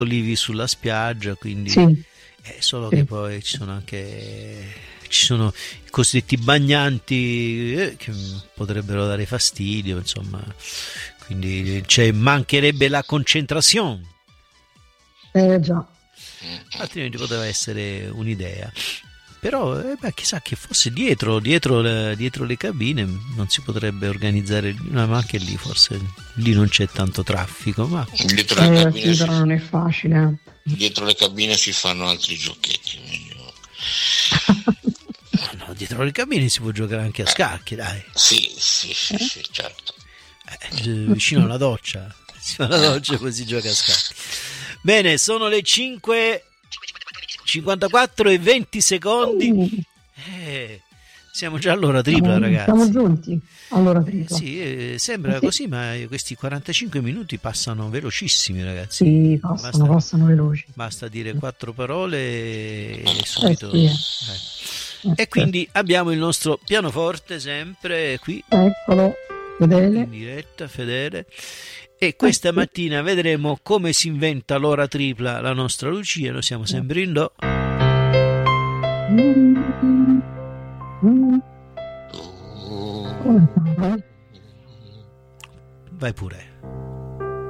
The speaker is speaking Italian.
olivi sulla spiaggia, quindi Sì, solo che sì. poi ci sono i cosiddetti bagnanti che potrebbero dare fastidio, insomma, quindi mancherebbe la concentrazione, Già. altrimenti poteva essere un'idea. Però chissà che forse dietro le cabine non si potrebbe organizzare, no, ma anche lì forse lì non c'è tanto traffico, ma Dietro le cabine Sì, però non è facile. dietro le cabine si fanno altri giochetti meglio. no, dietro le cabine si può giocare anche a scacchi, dai. Sì, certo. Vicino alla doccia, si fa la doccia e poi si gioca a scacchi. Bene, sono le 5:54 e 20 secondi. Siamo già all'ora tripla, ragazzi. Siamo giunti all'ora tripla. Sì, sembra così, ma questi 45 minuti passano velocissimi, ragazzi. Sì, passano veloci. Basta dire 4 parole e subito. Sì. E quindi abbiamo il nostro pianoforte sempre qui. Eccolo, fedele. In diretta, fedele. E questa mattina vedremo come si inventa l'ora tripla la nostra Lucia. Noi siamo sempre in do. Vai pure.